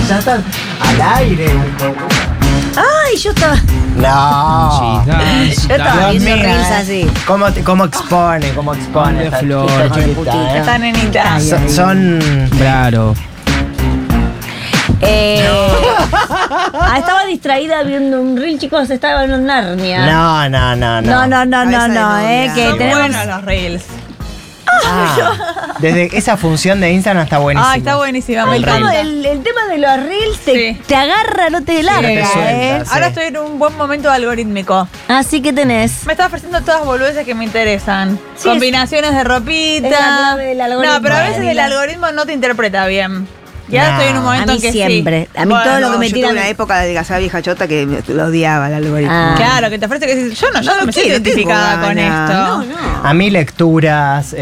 ya están al aire. Ay, yo estaba. No. Yo estaba viendo reels así. ¿Cómo expone? De flor, chiquita, Esta nenita. Son. Claro. Estaba distraída viendo un reel, chicos, estaba en Narnia. No. Que Son tenemos. buenos los reels. Desde esa función de Instagram está buenísima. Está buenísima, me El encanta. El tema de los reels Sí. te agarra, no te larga, te suelta, sí. Ahora estoy en un buen momento algorítmico. Así que tenés. Me está ofreciendo todas boludeces que me interesan. Sí, combinaciones de ropita. es la clave del algoritmo. No, pero a veces el Mira. algoritmo no te interpreta bien. Y ahora estoy en un momento A mí en que siempre. sí. A mí todo lo que me yo tiran. tuve una época de casada vieja chota que lo odiaba el algoritmo. Ah. Claro, que te ofrece que decís, yo no lo me siento quiero, identificada tengo con ganas. esto. No. A mí lecturas,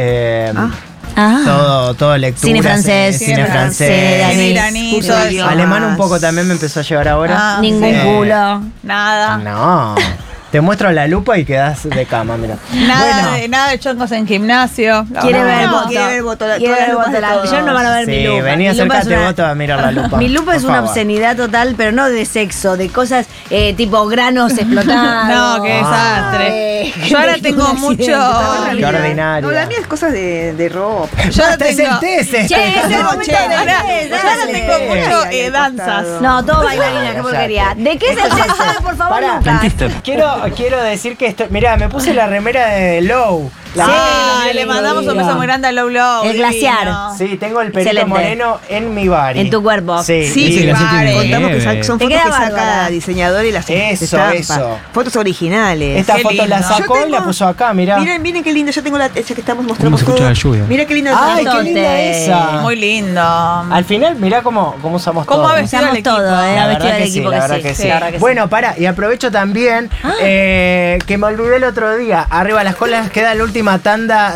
todo lecturas. Cine francés. Cine francés. Cine iraní, Curso todo de eso. idiomas. Alemán un poco también me empezó a llevar ahora. Ah, Ningún sí. culo. Nada. No. Te muestro la lupa y quedás de cama, mira. Nada de chongos en gimnasio. La Quiere verdad ver no. voto. quiere ver voto, Quiere todas ver las lupas voto. de todos. Yo no van a ver mi Sí, lupa. vení, Mi lupa es acércate una- vos a mirar la lupa. Mi lupa es por una favor. obscenidad total, pero no de sexo, de cosas tipo granos explotados. No, qué desastre. Yo ahora tengo mucho. Qué ordinario. No, la mía es cosas de ropa. Yo ahora Te tengo. sentés, Che, es el momento Che, de ahora- test, yo ahora dale. tengo mucho Ay, al danzas. costado. No, todo bailarina, qué porquería. ¿De qué es el test? Sabe, por favor, Pará. Lucas. Quiero decir que esto. Mirá, me puse la remera de Low. La Sí, marca que le lo mandamos un diga. beso muy grande a Low Low. El divino. glaciar. Sí, tengo el pelito Excelente. moreno en mi body. En tu cuerpo. Sí, Sí, y- la siete pare. y Contamos que nueve. son Te fotos queda que saca bárbara. la diseñadora y las Eso, estampa. eso. Fotos originales. Esta Qué foto la lindo. sacó y la puso acá, mirá. Miren qué lindo. Yo tengo esa que estamos mostrando. ¿Cómo se escucha la lluvia? Mira qué lindo. Ay, qué linda Tote. esa. Muy lindo. Al final, mirá cómo usamos ¿Cómo todo. ha vestido Usamos el equipo? todo, La ha vestido verdad el que sí, equipo la que verdad sí. que Sí, sí. la verdad que Bueno, pará, y aprovecho también que me olvidé el otro día. Arriba a las colas queda la última tanda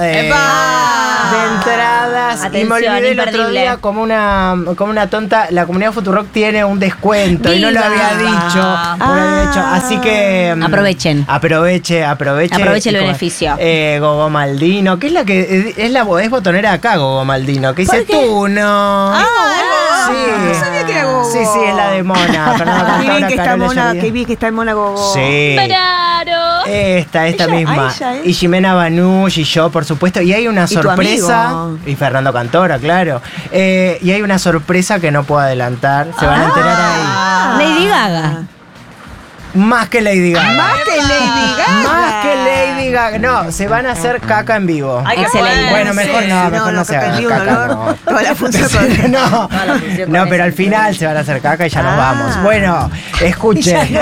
de entradas. Y me Atención, olvidé el otro imperdible. día como una tonta. La comunidad Futurock tiene un descuento y no lo ¡Viva! había dicho. No lo había dicho. Así que Aprovechen. Aproveche. Aproveche el Y como- beneficio. Gogo Maldino, que es la que es botonera de acá, Gogo Maldino, que dice tú no. Sí. No sabía que era Gogo. Sí, es la de Mona. Fernanda Qué bien Cantaora, que está Carola Mona, Yaría. qué bien que está en Mona Gogo. Sí. Claro. Esta Ella- misma. ella, ¿eh? Y Jimena Banush y yo, por supuesto. Y hay una Y tu sorpresa. amigo. Y Fernando Cantora, claro. Y hay una sorpresa que no puedo adelantar. Se van a enterar ahí. Lady Gaga. Más que Lady Gaga. Más que Lady Gaga. Más que Lady Gaga. No, se van a hacer caca en vivo. Ay, qué Excelente. Bueno, mejor no, Sí, mejor no se caca hagan en vivo, caca, un olor. no. Toda la función con- No, Toda la función con no, pero eso. al final se van a hacer caca y ya nos Ah. vamos. Bueno, escuchen.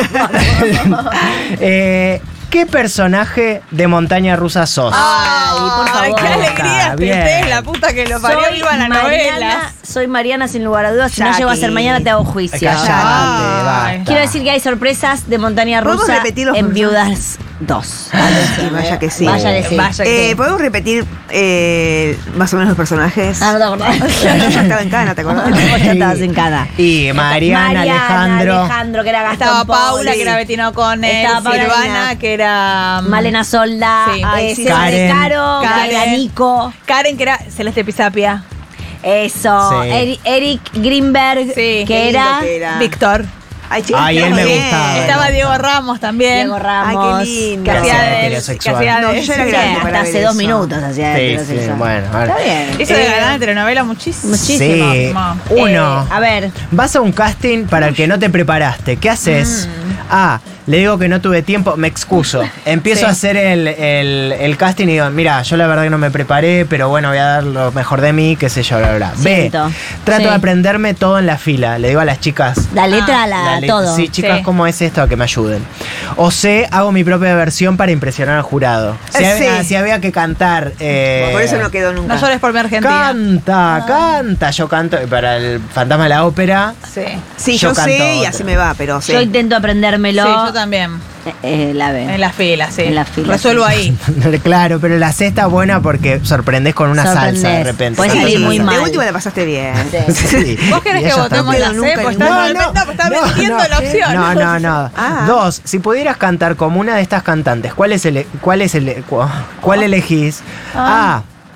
¿Qué personaje de montaña rusa sos? Ay, por Ay, favor. qué alegría este Bien. test, la puta que lo parió, viva la novela. Soy Mariana sin lugar a dudas. Si no Jackie. llego a ser mañana te hago juicio. Callate, Ay. basta. Quiero decir que hay sorpresas de montaña ¿Podemos rusa repetir los en personajes? Viudas 2. Sí, vaya que sí. Vaya que sí. Vaya que sí. ¿Podemos repetir más o menos los personajes? Ah, no te acordás. Yo estaba en Cana, ¿te acordás? Vos ya estabas en Cana. Y Mariana, Alejandro. que era Gastón Estaba Paula, Pauli. que era Betina O'Connell, Estaba Paula Silvana, Lina. que era Malena Solda. Sí. Ay, sí. César de Karen. Caro, que era Nico. Karen, que era Celeste Pisapia. Eso. Sí. Eric Greenberg, Sí. Qué que lindo era que era. Víctor. Ay, sí, Ay, él me bien. gustaba. Estaba Diego Ramos también. Diego Ramos. Ay, qué lindo. Que hacía Gracias, de heterosexual. que hacía No, de- yo era Sí, grande hasta para hace ver 2 eso. minutos hacía Sí, heterosexual. bueno, a ver. Está bien. Hizo de galán de telenovela muchísimo. Muchísimo. Sí. Uno. A ver. Vas a un casting para el que no te preparaste. ¿Qué haces? A. Le digo que no tuve tiempo, me excuso. Empiezo Sí. a hacer el casting y digo, mira, yo la verdad que no me preparé, pero bueno, voy a dar lo mejor de mí, qué sé yo, bla, bla. B. Siento. Trato Sí. de aprenderme todo en la fila. Le digo a las chicas. La letra, la todo. Sí, chicas, Sí. ¿cómo es esto? A que me ayuden. O C. Hago mi propia versión para impresionar al jurado. Si había que cantar. Por eso no quedó nunca. No llores por mi Argentina. Canta. Yo canto. Para el Fantasma de la Ópera. Sí. Sí, Yo yo canto sé y otra. así me va, pero sí. Yo intento aprendérmelo. Sí, yo también. La B. En la fila, sí. En la fila, Resuelvo sí. ahí. Claro, pero la C está buena porque sorprendés con una Sorprendés. salsa de repente. Puede Salsa salir de muy salsa. mal. De última la pasaste bien. Sí. ¿Vos querés Y que ellos votemos la también. C? Pues estás vendiendo la opción. No, no, no. Ah. 2. Si pudieras cantar como una de estas cantantes, ¿cuál elegís? A.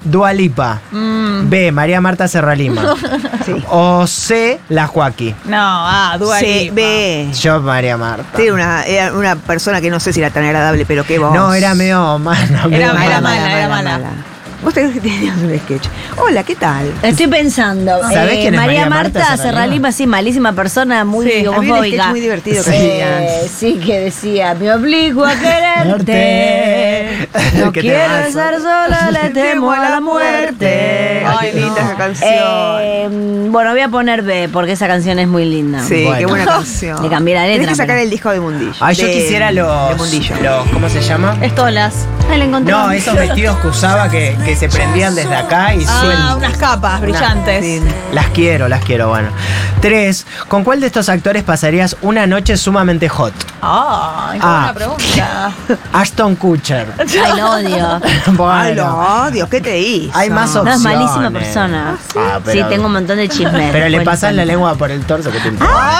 Dua Lipa. B, María Marta Serralima. Sí. O C, la Joaquí. No, Dua Sí, Lipa. B. Yo, María Marta. Sí, era una persona que no sé si era tan agradable, pero qué voz. No, era medio mala. Era mala. Vos tenés que tener un sketch. Hola, ¿qué tal? Estoy pensando. ¿Sabés quién es María María Marta Marta Serralima? Serralima, sí, malísima persona, muy Sí, Había un sketch homofóbica. muy divertido que Sí. hacían. Sí, que decía, me obligo a quererte. No Qué quiero temazo. estar sola, le temo a la muerte. Ay, qué linda esa canción. Bueno, voy a poner B, porque esa canción es muy linda. Sí, Bueno. qué buena canción. Le cambié la letra, Tenés que sacar pero- el disco de Mundillo. Ay, yo de- quisiera de Mundillo. los. ¿Cómo se llama? Estolas. Ahí la encontré. No, esos vestidos que usaba que se prendían desde acá y Unas capas brillantes. Sí. Las quiero, bueno. 3. ¿Con cuál de estos actores pasarías una noche sumamente hot? Ay, qué buena pregunta. Ashton Kutcher. Ay, lo odio. Bueno, Ay, lo odio, ¿qué te hizo? hay más No, opciones. es malísima persona. Ah, Sí, tengo un montón de chismes. Pero le Después pasas la cuento. lengua por el torso que te importa.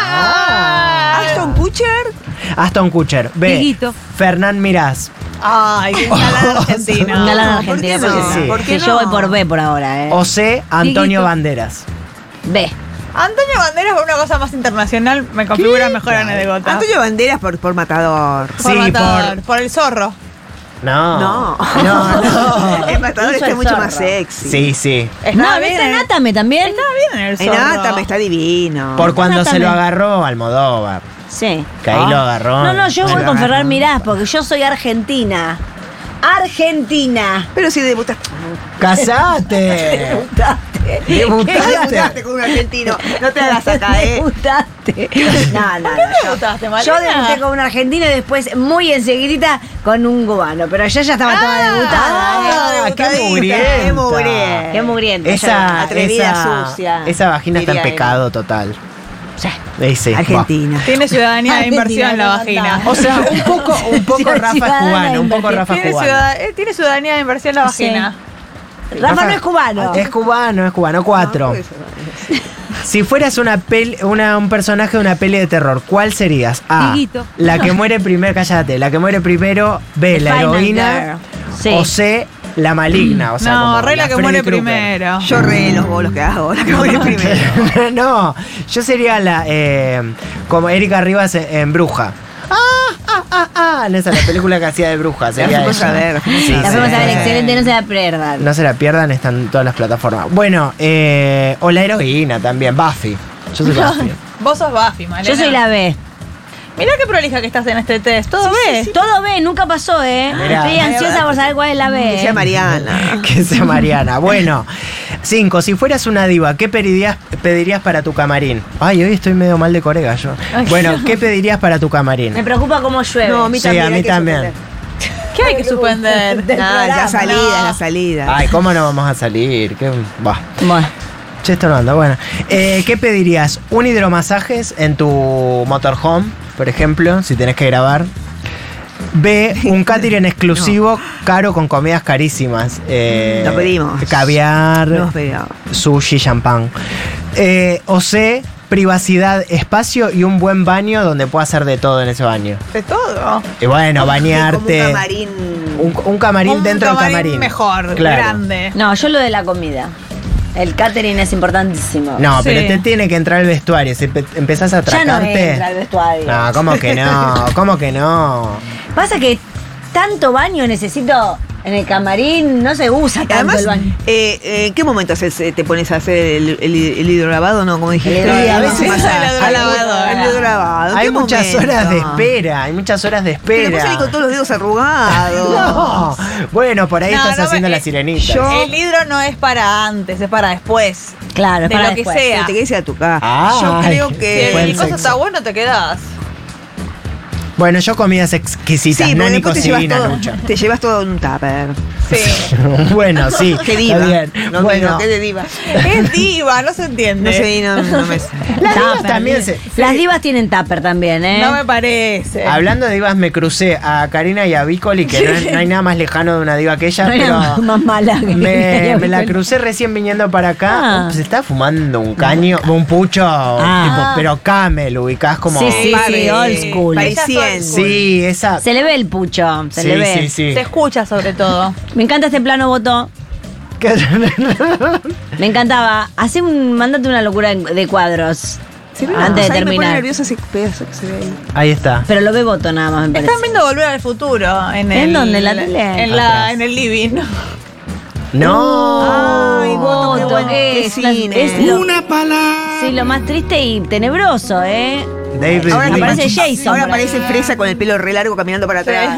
Ashton Kutcher. Aston Kutcher. B. Dieguito. Fernán Mirás. Ay, qué galán argentino. Un galán No, argentino. ¿por qué porque- no? ¿Por qué que no? yo voy por B por ahora, O C. Antonio Dieguito. Banderas. B. Antonio Banderas, por una cosa más internacional, me configura mejor anécdota. Antonio Banderas por Matador. Por Sí, Matador, por el zorro. No. No. No. El Matador Hizo está el mucho zorro. más sexy. Sí, sí. No, Estaba ¿ves bien, en Atame también? Estaba bien en el En zorro. Atame está divino. Por cuando se Atame. lo agarró Almodóvar. Sí. Que ahí lo agarró. No, yo Se voy lo con agarró. Ferran Mirás porque yo soy argentina. Argentina. Pero si debutaste. ¡Casate! Debutaste. Debutaste con un argentino. No te hagas acá, Debutaste. No, no, debutaste, yo Malena? debuté con un argentino y después, muy enseguidita, con un cubano. Pero yo ya estaba toda debutada. ¡Qué mugrienta! Qué mugrienta. Qué mugrienta. Esa, Atrevida, esa, sucia, esa vagina está en diría él. pecado total. Sí. Sí, Argentina. Tiene ciudadanía de Argentina, inversión en la me vagina. encanta. O sea, un poco Sí, Rafa es ciudadana cubano, un poco invertida. Rafa es Tiene, cubano. tiene ciudadanía de inversión en la Sí. vagina. Rafa no es cubano. Es cubano. 4. Si fueras un personaje de una peli de terror, ¿cuál serías? A. Dieguito. La que muere primero, cállate. La que muere primero. B. La Final heroína. Girl. Sí. O C. La maligna. O sea, No, como re la que Freddy muere Krueger. primero. Yo re los bolos que hago. La que voy primero. No, yo sería la como Erika Rivas en Bruja. En esa la película que hacía de Bruja. Sería fuimos ella. a ver. Sí, La fuimos a ver, sí. excelente, no se la pierdan. No se la pierdan, están en todas las plataformas. Bueno, o la heroína también, Buffy. Yo soy Buffy. Vos sos Buffy, Malena. Yo soy la B. Mirá qué prolija que estás en este test. ¿Todo ves? Todo B, nunca pasó, ¿eh? Mirá. Estoy ansiosa por saber cuál es la B. Que sea Mariana. Que sea Mariana. Bueno, 5. Si fueras una diva, ¿qué pedirías para tu camarín? Ay, hoy estoy medio mal de corega yo. Bueno, ¿qué pedirías para tu camarín? Me preocupa cómo llueve. No, a mí Sí, también. a mí hay que también. suspender. ¿Qué hay que suspender? La salida, la salida. Ay, ¿cómo no vamos a salir? Bah. Bueno. Che, esto no anda, bueno. ¿Qué pedirías? ¿Un hidromasajes en tu motorhome, por ejemplo, si tenés que grabar? B, un catering exclusivo caro con comidas carísimas. Lo pedimos. Caviar, No, pero. sushi, champán. O C, privacidad, espacio y un buen baño donde puedas hacer de todo en ese baño. De todo. Y bueno, Como bañarte. un camarín. Un camarín Un dentro del camarín. mejor, Claro. grande. No, yo lo de la comida. El catering es importantísimo. No, Sí. pero te tiene que entrar el vestuario. Si empezás a Ya no atracarte. entra el vestuario. No, ¿cómo que no? ¿Cómo que no? Pasa que tanto baño necesito en el camarín, no se usa tanto Además, el baño. ¿en qué momento te pones a hacer el hidrolavado? No, como dijiste. El hidrolavado. A veces Más el hidrolavado. hidrolavado. ¿En Hay qué muchas momento? horas de espera. Hay muchas horas de Pero después espera. salí con todos los dedos arrugados. No. Bueno, por ahí No, estás no, haciendo la eh, sirenita. yo- El hidro no es para antes, es para después. Claro, es de para lo que después. sea. Te quedes a tu casa. Ah, Yo creo Si que. Buen el cosa sexo. está bueno, te quedás. Bueno, yo comidas exquisitas. Sí, porque Nani después cocina, Lucha. te llevas todo en un tupper. Sí. Bueno, sí. Qué diva. Está bien. No, Bueno, no, qué de diva. Es diva, no se entiende. No sé, no me sé. las divas Tupper. también se. Las divas tienen tupper también, ¿eh? No me parece. Hablando de divas, me crucé a Karina y a Vicoli, que no hay nada más lejano de una diva que ella, No hay nada pero más mala que me la crucé recién viniendo para acá. Ah. Se está fumando un caño, un pucho, tipo, pero camel, ubicás como. Sí, sí, Paris, old school. Parisiense. Sí, esa. Se le ve el pucho, se sí, le ve. sí, sí. Se escucha sobre todo. Me encanta este plano botó. Me encantaba. Mándate una locura de cuadros. Sí, pero antes de ahí me pone terminar. nerviosa ese pedazo que se ve ahí. Ahí está. Pero lo ve Boto nada más, me parece. Están viendo Volver al Futuro ¿En dónde? ¿En la tele? En el living. No. Ay, Boto, qué bueno. ¿qué Qué es? cine. Es sí, lo más triste y tenebroso, ¿eh? David Ahora Lynch. aparece Jason. Ahora por ahí. aparece Fresa con el pelo re largo caminando para atrás.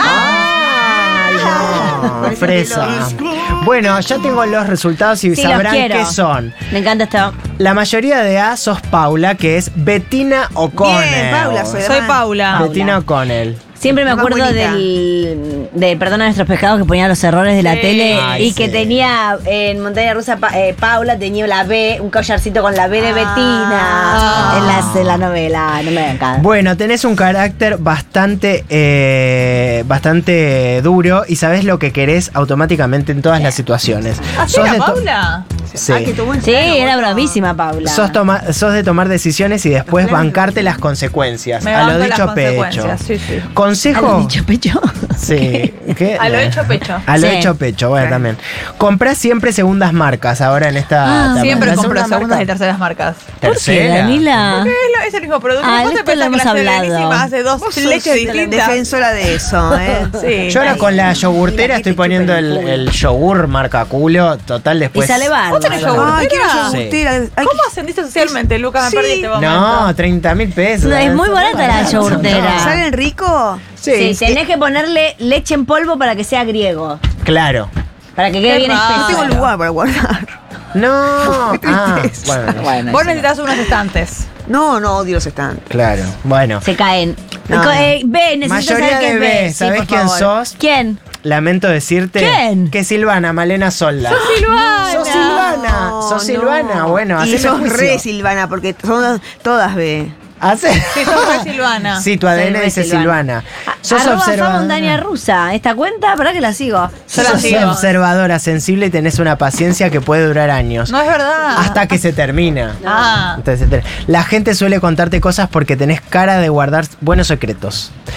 Ah, fresa. Bueno, ya tengo los resultados y Sí, los sabrán quiero. qué son. Me encanta esto. La mayoría de A sos Paula, que es Bettina O'Connell. Bien, Paula, Soy Paula. Bettina O'Connell. Siempre me Más acuerdo bonita. de Perdona Nuestros Pecados, que ponía los errores de la Sí. tele. Ay, y que sí. tenía en Montaña Rusa Paula tenía la B, un collarcito con la B de Ah. Bettina en la novela. No me encanta. Bueno, tenés un carácter bastante duro y sabés lo que querés automáticamente en todas las situaciones. ¿Así era Paula? Sí. Ah, que tomó en Sí, serio, era Boto. bravísima Paula. Sos de tomar decisiones y después Los planes bancarte de las consecuencias. Me A lo banco las dicho pecho. consecuencias, sí, sí. Consejo. ¿A lo dicho pecho? Sí. ¿Qué? A lo hecho pecho. A lo Sí. hecho pecho, bueno, también. Comprás siempre segundas marcas ahora en esta. etapa. Siempre La compro segunda segundas y marca, terceras marcas. ¿Por qué, tercera. Danila? Es el mismo producto. Ah, ¿Vos te esto lo pensás que hemos la hablado. Serenísima hace dos Vos sos leches distintas? defensora de eso, ¿eh? Sí. Yo ahora con la yogurtera Mira, estoy aquí te poniendo chupan el culo. el yogur marca culo. Total, Y después. sale bárbaro. ¿Vos tenés yogur? Ay, quiero Sí. yogurtera. Ay, ¿Cómo ascendiste socialmente, Lucas? Me Sí. perdí este momento. No, 30.000 pesos. Es muy barata la yogurtera. ¿Salen rico? Sí, tenés que ponerle leche en polvo para que sea griego. Claro. Para que quede Qué bien raro. espeso. No tengo lugar para guardar. No. Ah, bueno, Bueno, Vos eso necesitas unos estantes. No, odio los stands. claro. Bueno. se caen. No. B, necesito Mayoría saber qué de es B. B. Sí, ¿Sabés por quién favor. sos? ¿Quién? Lamento decirte. ¿Quién? Que Silvana, Malena Solda. Silvana. Sos Silvana. Sos Silvana. Bueno, Y haceme sos juicio. re Silvana, porque son todas B. Hace- Sí, sos re Silvana. Sí, tu ADN Soy re dice Silvana. Silvana. Sos Arroba Fa observadora. Montaña Rusa. Esta cuenta, ¿para que la sigo? Yo la Sos sigo. observadora, sensible y tenés una paciencia que puede durar años. No es verdad. Hasta que se termina. Ah. Entonces, la gente suele contarte cosas porque tenés cara de guardar buenos secretos.